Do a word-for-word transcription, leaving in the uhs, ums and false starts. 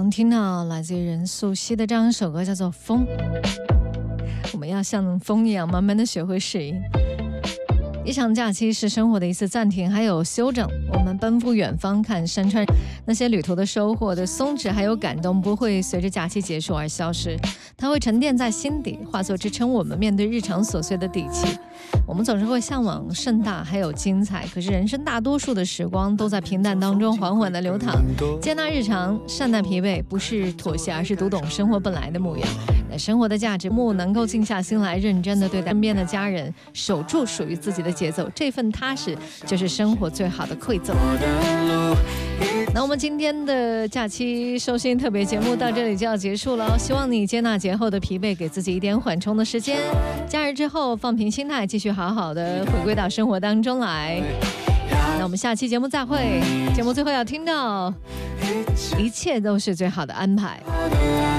刚听到来自于任素汐的这样一首歌，叫做《风》。我们要像风一样，慢慢的学会适应。一场假期是生活的一次暂停，还有休整。我们奔赴远方，看山川，那些旅途的收获的松弛还有感动，不会随着假期结束而消失，它会沉淀在心底，化作支撑我们面对日常琐碎的底气。我们总是会向往盛大还有精彩，可是人生大多数的时光都在平淡当中缓缓的流淌。接纳日常，善待疲惫，不是妥协，而是读懂生活本来的模样。那生活的价值，不能够静下心来认真的对待身边的家人，守住属于自己的节奏，这份踏实就是生活最好的馈赠。那我们今天的假期收心特别节目到这里就要结束了，希望你接纳节后的疲惫，给自己一点缓冲的时间。假日之后放平心态，继续好好的回归到生活当中来。那我们下期节目再会。节目最后要听到，一切都是最好的安排。